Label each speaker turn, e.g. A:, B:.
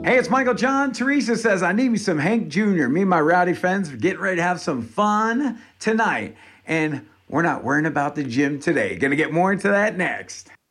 A: Hey, it's Michael John. Teresa says, I need me some Hank Jr. Me and my rowdy friends are getting ready to have some fun tonight. And we're not worrying about the gym today. Gonna get more into that next.